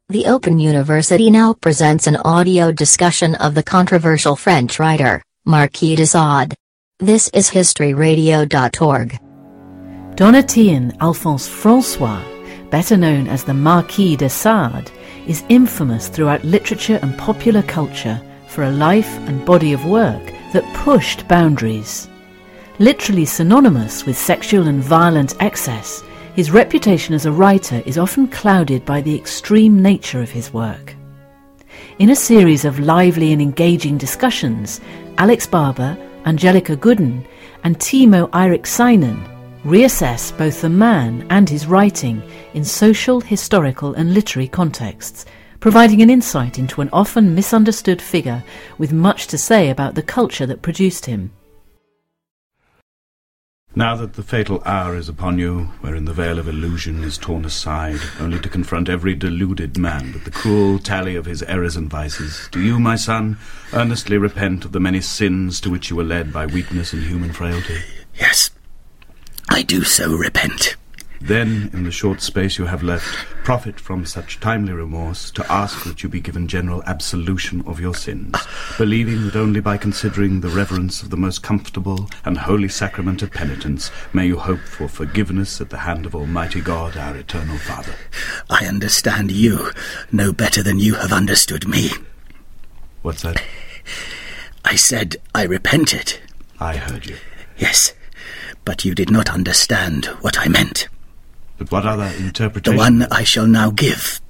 The Open University now presents an audio discussion of the controversial French writer, Marquis de Sade. This is historyradio.org. Donatien Alphonse Francois, better known as the Marquis de Sade, is infamous throughout literature and popular culture for a life and body of work that pushed boundaries. Literally synonymous with sexual and violent excess, his reputation as a writer is often clouded by the extreme nature of his work. In a series of lively and engaging discussions, Alex Barber, Angelica Gooden, and Timo Eirikseinen reassess both the man and his writing in social, historical and literary contexts, providing an insight into an often misunderstood figure with much to say about the culture that produced him. Now that the fatal hour is upon you, wherein the veil of illusion is torn aside, only to confront every deluded man with the cruel tally of his errors and vices, do you, my son, earnestly repent of the many sins to which you were led by weakness and human frailty? Yes, I do so repent. Then, in the short space you have left, profit from such timely remorse to ask that you be given general absolution of your sins, believing that only by considering the reverence of the most comfortable and holy sacrament of penitence may you hope for forgiveness at the hand of Almighty God, our eternal Father. I understand you no better than you have understood me. What's that? I said I repented. I heard you. Yes, but you did not understand what I meant. But what other interpretation? The one I shall now give.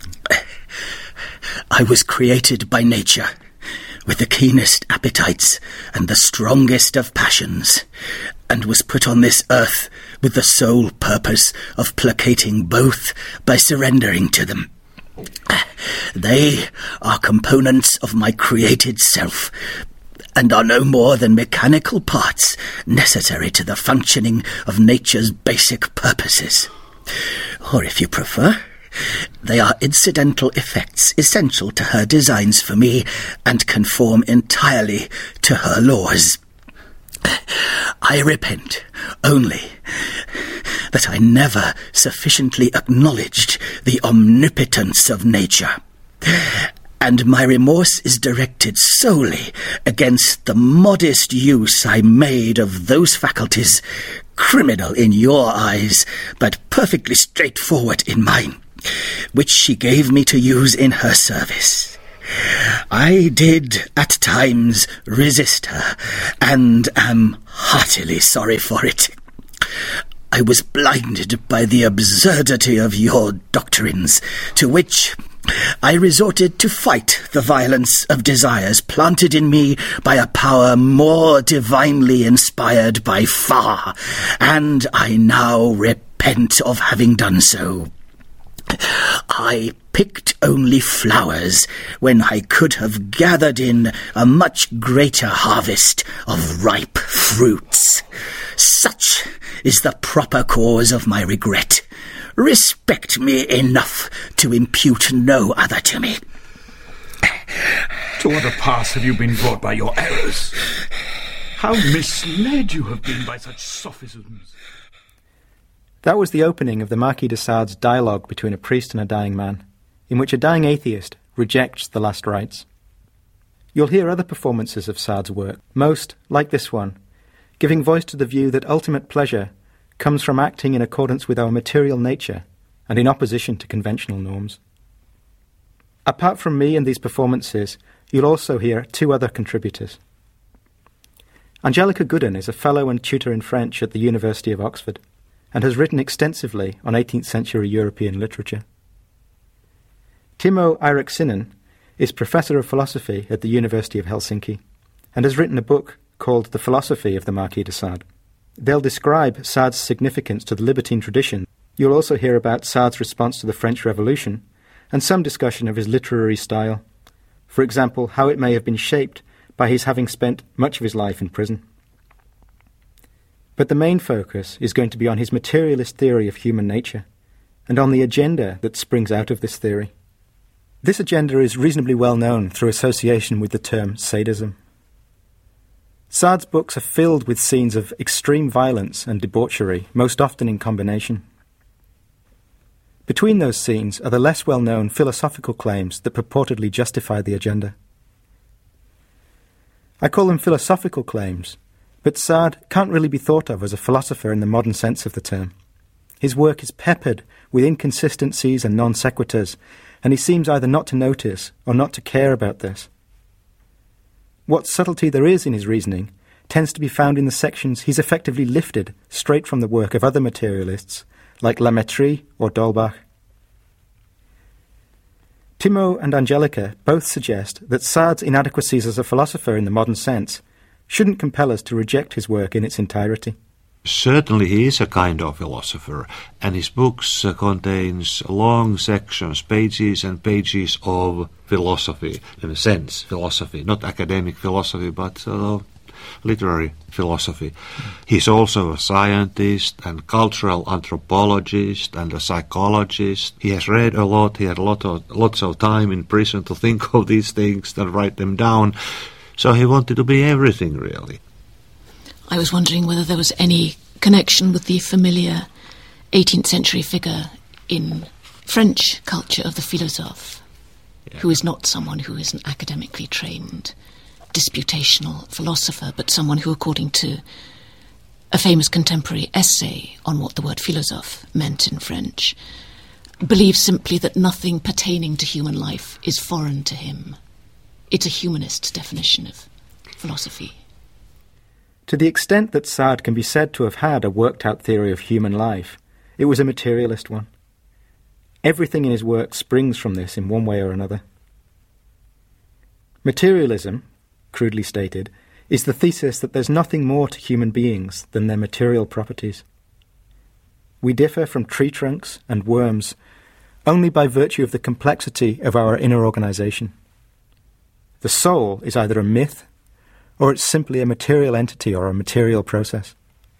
I was created by nature, with the keenest appetites and the strongest of passions, and was put on this earth with the sole purpose of placating both by surrendering to them. They are components of my created self, and are no more than mechanical parts necessary to the functioning of nature's basic purposes. Or if you prefer, they are incidental effects essential to her designs for me and conform entirely to her laws. I repent only that I never sufficiently acknowledged the omnipotence of nature, and my remorse is directed solely against the modest use I made of those faculties, criminal in your eyes, but perfectly straightforward in mine, which she gave me to use in her service. I did at times resist her, and am heartily sorry for it. I was blinded by the absurdity of your doctrines, to which I resorted to fight the violence of desires planted in me by a power more divinely inspired by far, and I now repent of having done so. I picked only flowers when I could have gathered in a much greater harvest of ripe fruits. Such is the proper cause of my regret. Respect me enough to impute no other to me. To what a pass have you been brought by your errors? How misled you have been by such sophisms. That was the opening of the Marquis de Sade's dialogue between a priest and a dying man, in which a dying atheist rejects the last rites. You'll hear other performances of Sade's work, most, like this one, giving voice to the view that ultimate pleasure comes from acting in accordance with our material nature and in opposition to conventional norms. Apart from me and these performances, you'll also hear two other contributors. Angelica Gooden is a fellow and tutor in French at the University of Oxford and has written extensively on 18th century European literature. Timo Eirikseinen is Professor of Philosophy at the University of Helsinki and has written a book called The Philosophy of the Marquis de Sade. They'll describe Sade's significance to the libertine tradition. You'll also hear about Sade's response to the French Revolution and some discussion of his literary style. For example, how it may have been shaped by his having spent much of his life in prison. But the main focus is going to be on his materialist theory of human nature and on the agenda that springs out of this theory. This agenda is reasonably well known through association with the term sadism. Sade's books are filled with scenes of extreme violence and debauchery, most often in combination. Between those scenes are the less well-known philosophical claims that purportedly justify the agenda. I call them philosophical claims, but Sade can't really be thought of as a philosopher in the modern sense of the term. His work is peppered with inconsistencies and non sequiturs, and he seems either not to notice or not to care about this. What subtlety there is in his reasoning tends to be found in the sections he's effectively lifted straight from the work of other materialists like La Mettrie or D'Holbach. Timo and Angelica both suggest that Sade's inadequacies as a philosopher in the modern sense shouldn't compel us to reject his work in its entirety. Certainly he is a kind of philosopher, and his books contains long sections, pages and pages of philosophy, in a sense, philosophy, not academic philosophy, but literary philosophy. He's also a scientist and cultural anthropologist and a psychologist. He has read a lot, he had lots of time in prison to think of these things and write them down, so he wanted to be everything, really. I was wondering whether there was any connection with the familiar 18th century figure in French culture of the philosophe, who is not someone who is an academically trained disputational philosopher, but someone who, according to a famous contemporary essay on what the word philosophe meant in French, believes simply that nothing pertaining to human life is foreign to him. It's a humanist definition of philosophy. To the extent that Sade can be said to have had a worked-out theory of human life, it was a materialist one. Everything in his work springs from this in one way or another. Materialism, crudely stated, is the thesis that there's nothing more to human beings than their material properties. We differ from tree trunks and worms only by virtue of the complexity of our inner organisation. The soul is either a myth or it's simply a material entity or a material process.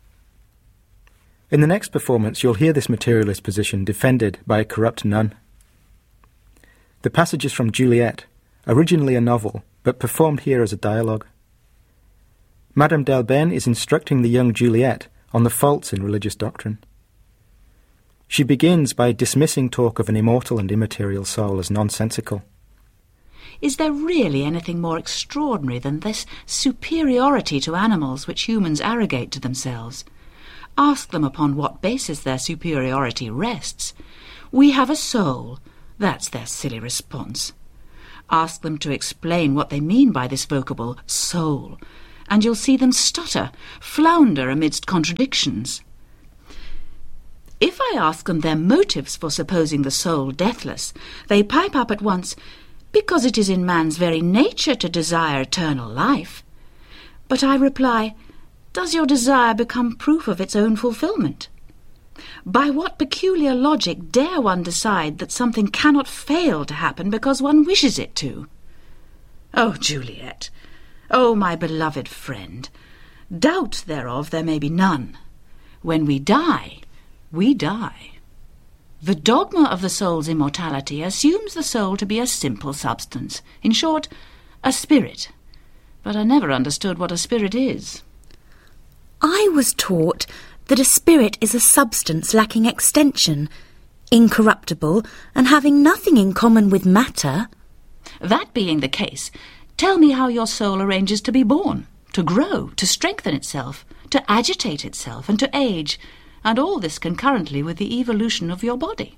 In the next performance, you'll hear this materialist position defended by a corrupt nun. The passage is from Juliet, originally a novel, but performed here as a dialogue. Madame d'Albin is instructing the young Juliet on the faults in religious doctrine. She begins by dismissing talk of an immortal and immaterial soul as nonsensical. Is there really anything more extraordinary than this superiority to animals which humans arrogate to themselves? Ask them upon what basis their superiority rests. We have a soul. That's their silly response. Ask them to explain what they mean by this vocable soul, and you'll see them stutter, flounder amidst contradictions. If I ask them their motives for supposing the soul deathless, they pipe up at once, because it is in man's very nature to desire eternal life. But I reply, does your desire become proof of its own fulfilment? By what peculiar logic dare one decide that something cannot fail to happen because one wishes it to? Oh, Juliet! Oh, my beloved friend! Doubt thereof there may be none. When we die, we die. The dogma of the soul's immortality assumes the soul to be a simple substance, in short, a spirit. But I never understood what a spirit is. I was taught that a spirit is a substance lacking extension, incorruptible, and having nothing in common with matter. That being the case, tell me how your soul arranges to be born, to grow, to strengthen itself, to agitate itself, and to age, and all this concurrently with the evolution of your body.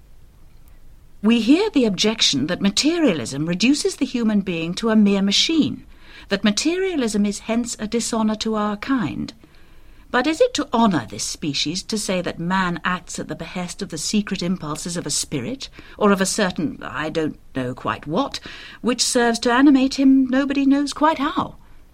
We hear the objection that materialism reduces the human being to a mere machine, that materialism is hence a dishonour to our kind. But is it to honour this species to say that man acts at the behest of the secret impulses of a spirit, or of a certain, I don't know quite what, which serves to animate him nobody knows quite how?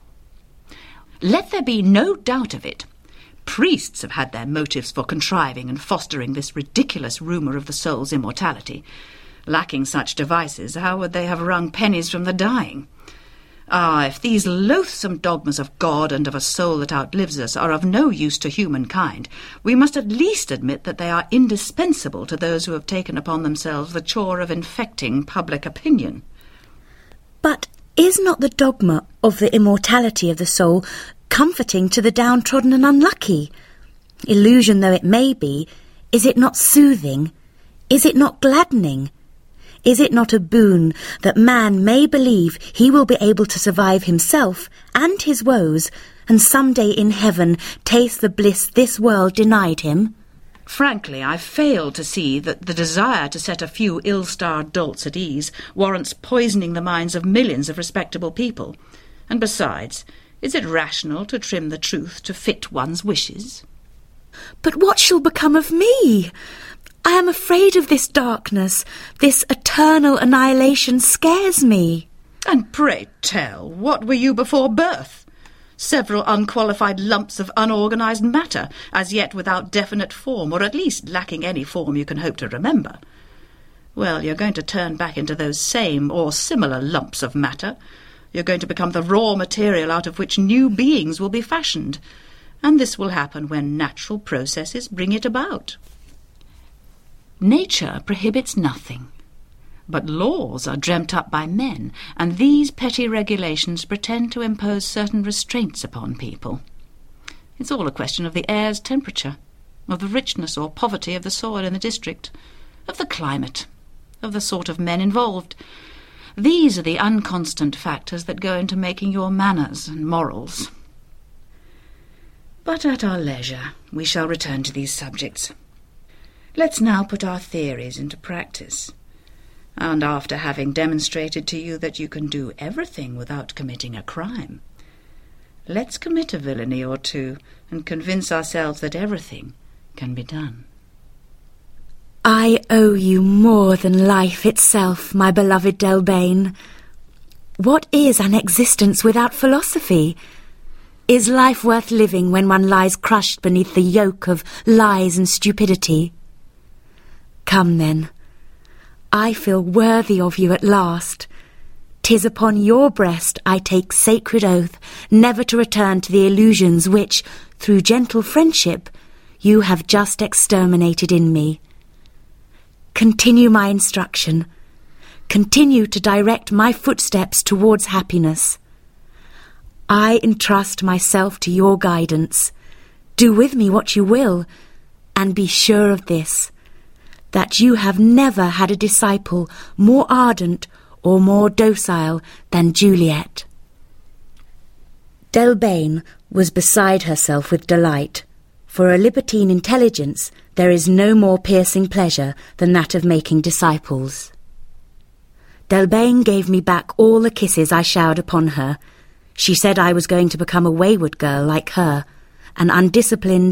Let there be no doubt of it. Priests have had their motives for contriving and fostering this ridiculous rumour of the soul's immortality. Lacking such devices, how would they have wrung pennies from the dying? Ah, if these loathsome dogmas of God and of a soul that outlives us are of no use to humankind, we must at least admit that they are indispensable to those who have taken upon themselves the chore of infecting public opinion. But is not the dogma of the immortality of the soul comforting to the downtrodden and unlucky? Illusion though it may be, is it not soothing? Is it not gladdening? Is it not a boon that man may believe he will be able to survive himself and his woes, and someday in heaven taste the bliss this world denied him? Frankly, I fail to see that the desire to set a few ill-starred dolts at ease warrants poisoning the minds of millions of respectable people. And besides, is it rational to trim the truth to fit one's wishes? But what shall become of me? I am afraid of this darkness. This eternal annihilation scares me. And pray tell, what were you before birth? Several unqualified lumps of unorganised matter, as yet without definite form, or at least lacking any form you can hope to remember. Well, you're going to turn back into those same or similar lumps of matter. You're going to become the raw material out of which new beings will be fashioned. And this will happen when natural processes bring it about. Nature prohibits nothing, but laws are dreamt up by men, and these petty regulations pretend to impose certain restraints upon people. It's all a question of the air's temperature, of the richness or poverty of the soil in the district, of the climate, of the sort of men involved. These are the unconstant factors that go into making your manners and morals. But at our leisure we shall return to these subjects. Let's now put our theories into practice. And after having demonstrated to you that you can do everything without committing a crime, let's commit a villainy or two and convince ourselves that everything can be done. I owe you more than life itself, my beloved Delbane. What is an existence without philosophy? Is life worth living when one lies crushed beneath the yoke of lies and stupidity? Come then, I feel worthy of you at last. 'Tis upon your breast I take sacred oath never to return to the illusions which, through gentle friendship, you have just exterminated in me. Continue my instruction. Continue to direct my footsteps towards happiness. I entrust myself to your guidance. Do with me what you will, and be sure of this, that you have never had a disciple more ardent or more docile than Juliet. Delbane was beside herself with delight. For a libertine intelligence, there is no more piercing pleasure than that of making disciples. Delbane gave me back all the kisses I showered upon her. She said I was going to become a wayward girl like her, an undisciplined,